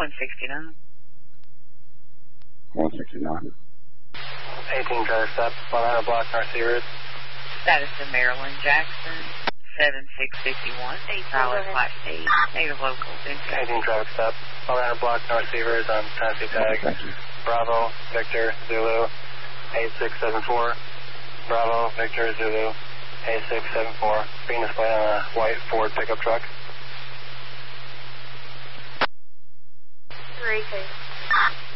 169. 169. 18 driver stop, 100 block North Searoad. Status to Maryland Jackson, 7651. Pilot flight speed, native local. 18 traffic stop, 100 block North Searoad on Tennessee tag. Bravo, Victor, Zulu, 8674. Bravo, Victor, Zulu, 8674. Being displayed on a white Ford pickup truck. 3-2.